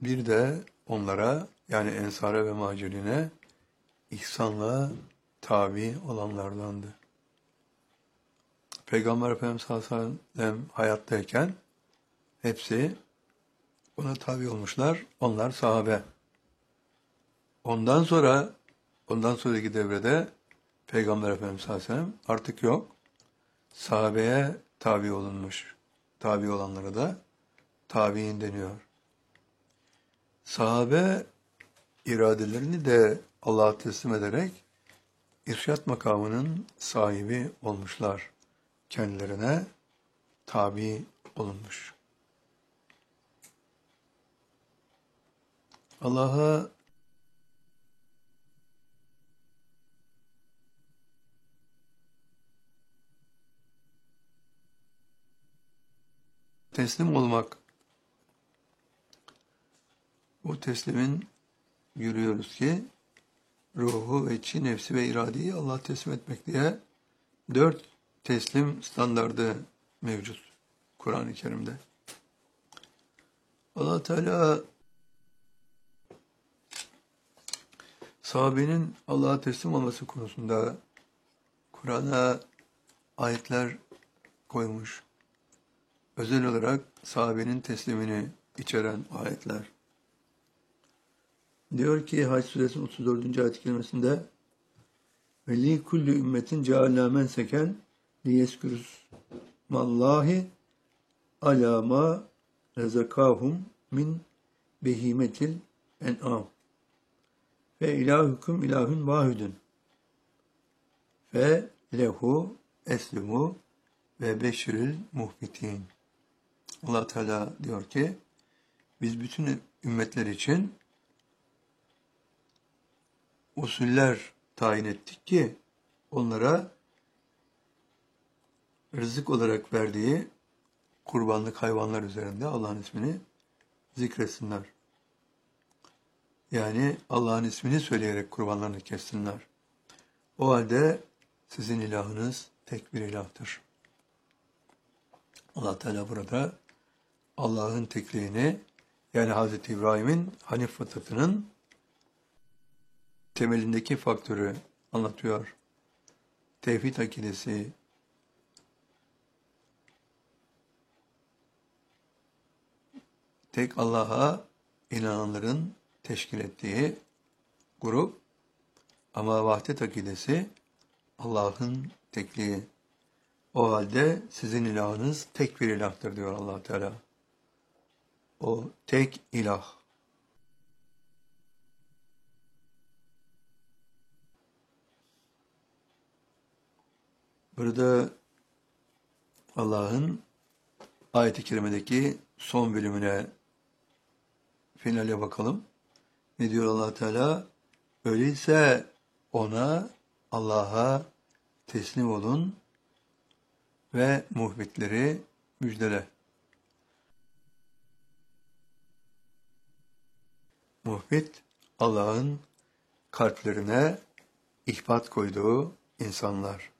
Bir de onlara yani Ensara ve Muhacirine ihsanla tabi olanlardandı. Peygamber Efendimiz sallallahu aleyhi ve sellem hayattayken hepsi ona tabi olmuşlar. Onlar sahabe. Ondan sonraki devrede Peygamber Efendimiz sallallahu aleyhi ve sellem artık yok. Sahabeye tabi olunmuş. Tabi olanlara da tabiin deniyor. Sahabe iradelerini de Allah'a teslim ederek irşat makamının sahibi olmuşlar. Kendilerine tabi olunmuş. Allah'a teslim olmak, bu teslimin görüyoruz ki ruhu ve içi, nefsi ve iradeyi Allah'a teslim etmek diye 4 teslim standardı mevcut Kur'an-ı Kerim'de. Allah Teala sahabenin Allah'a teslim olması konusunda Kur'an'a ayetler koymuş. Özel olarak sahabenin teslimini içeren ayetler. Diyor ki Hac suresinin 34. ayet-i kerimesinde ve li kulli ümmetin cealna menseken liyeskürüsmallahi ala ma rezakahum min behimetil en'am ve ilahukum ilahun vahidun ve lehu eslimu ve beşiril muhbitin. Allah Teala diyor ki biz bütün ümmetler için usuller tayin ettik ki onlara rızık olarak verdiği kurbanlık hayvanlar üzerinde Allah'ın ismini zikretsinler. Yani Allah'ın ismini söyleyerek kurbanlarını kessinler. O halde sizin ilahınız tek bir ilahtır. Allah Teala burada Allah'ın tekliğini yani Hazreti İbrahim'in Hanif fıtratının temelindeki faktörü anlatıyor. Tevhid akidesi, tek Allah'a inananların teşkil ettiği grup ama vahdet akidesi Allah'ın tekliği. O halde sizin ilahınız tek bir ilahtır diyor Allah Teala. O tek ilah. Burada Allah'ın ayet-i kerimedeki son bölümüne, finale bakalım. Ne diyor Allah Teala? Öyleyse ona, Allah'a teslim olun ve muhbitleri müjdele. Muhbit, Allah'ın kalplerine ihbat koyduğu insanlar.